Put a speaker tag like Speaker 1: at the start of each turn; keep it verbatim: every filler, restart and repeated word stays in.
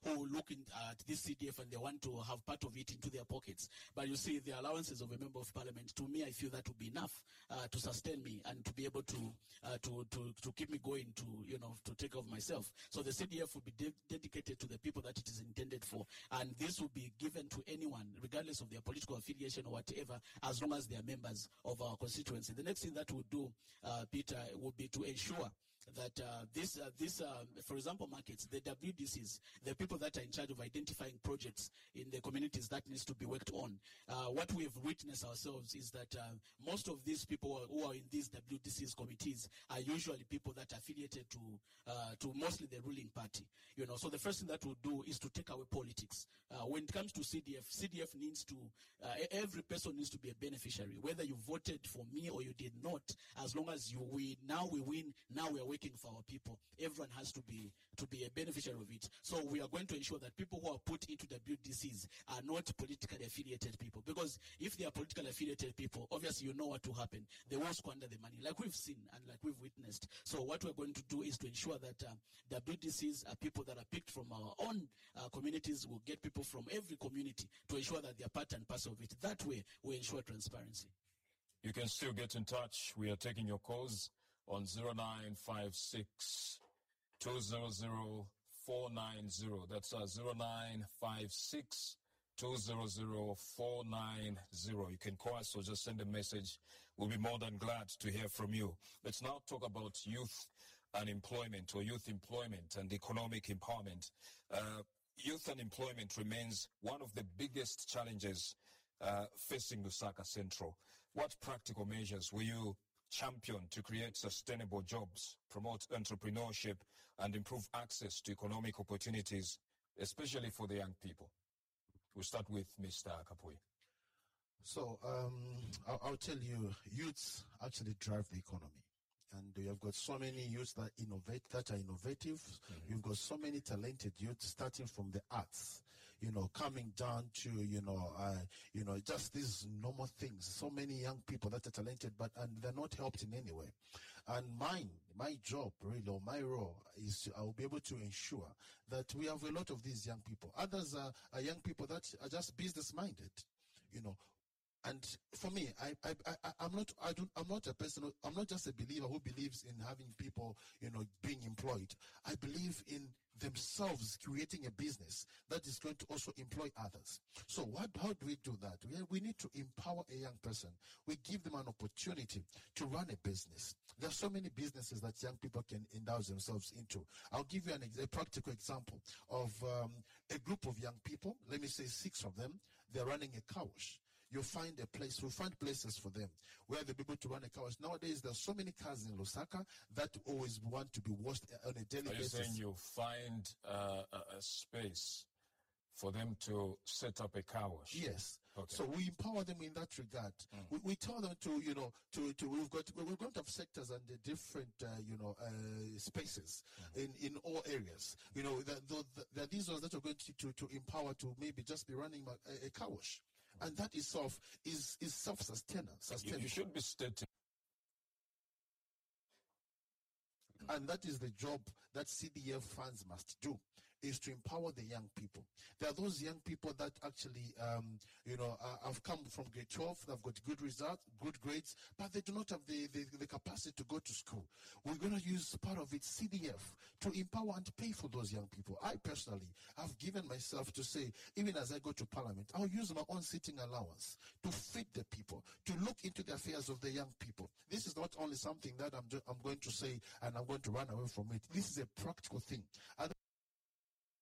Speaker 1: who look in, uh, at this C D F and they want to have part of it into their pockets. But you see, the allowances of a member of parliament, to me, I feel that would be enough uh, to sustain me and to be able to, uh, to to to keep me going, to you know to take care of myself. So the C D F would be de- dedicated to the people that it is intended for, and this will be given to anyone, regardless of their political affiliation or whatever, as long as they are members of our constituency. The next thing that we'll do, uh, Peter, would be to ensure that uh, this, uh, this uh, for example, markets, the W D Cs, the people that are in charge of identifying projects in the communities that needs to be worked on. Uh, what we have witnessed ourselves is that uh, most of these people who are in these W D Cs committees are usually people that are affiliated to uh, to mostly the ruling party. You know, so the first thing that we'll do is to take away politics. Uh, when it comes to C D F, C D F needs to, uh, every person needs to be a beneficiary, whether you voted for me or you did not. As long as you win, now we win, now we are working for our people. Everyone has to be to be a beneficiary of it. So we are going to ensure that people who are put into W D Cs are not politically affiliated people, because if they are politically affiliated people, obviously you know what will happen. They will squander the money, like we've seen and like we've witnessed. So what we're going to do is to ensure that uh, W D Cs are people that are picked from our own uh, communities. We'll get people from every community to ensure that they are part and parcel of it. That way we ensure transparency.
Speaker 2: You can still get in touch. We are taking your calls on zero nine five six, two zero zero, four nine zero. That's uh, zero nine five six, two zero zero, four nine zero. You can call us or just send a message. We'll be more than glad to hear from you. Let's now talk about youth unemployment or youth employment and economic empowerment. Uh, youth unemployment remains one of the biggest challenges uh, facing Lusaka Central. What practical measures will you champion to create sustainable jobs, promote entrepreneurship, and improve access to economic opportunities, especially for the young people? We'll start with Mister Kapui.
Speaker 3: So um, I'll, I'll tell you, youths actually drive the economy. And we have got so many youths that innovate, that are innovative. Mm-hmm. We've got so many talented youths, starting from the arts, you know, coming down to, you know, uh, you know, just these normal things. So many young people that are talented, but and they're not helped in any way. And mine, my job, really, or my role is to, I'll be able to ensure that we have a lot of these young people. Others are, are young people that are just business-minded, you know. And for me, I, I, I, I'm not, I don't, I'm not a person, who, I'm not just a believer who believes in having people, you know, being employed. I believe in themselves creating a business that is going to also employ others. So what, how do we do that? We, we need to empower a young person. We give them an opportunity to run a business. There are so many businesses that young people can indulge themselves into. I'll give you an, a practical example of um, a group of young people. Let me say six of them. They're running a car wash. You find a place, we find places for them where they'll be able to run a car wash. Nowadays, there's so many cars in Lusaka that always want to be washed on a daily basis.
Speaker 2: Are you saying you find uh, a, a space for them to set up a car wash?
Speaker 3: Yes.
Speaker 2: Okay.
Speaker 3: So we empower them in that regard. Mm. We, we tell them to, you know, to, to we've got, we're going to have sectors and the different, uh, you know, uh, spaces mm-hmm. in, in all areas. You know, that the, the, these ones that are going to, to, to empower to maybe just be running a, a car wash. And that itself is, is self-sustainable.
Speaker 2: You, you should be stating.
Speaker 3: And that is the job that C D F funds must do, is to empower the young people. There are those young people that actually, um, you know, uh, have come from grade twelve, they've got good results, good grades, but they do not have the, the, the capacity to go to school. We're going to use part of it, C D F, to empower and pay for those young people. I personally have given myself to say, even as I go to parliament, I'll use my own sitting allowance to feed the people, to look into the affairs of the young people. This is not only something that I'm, I'm going to say and I'm going to run away from it. This is a practical thing. Other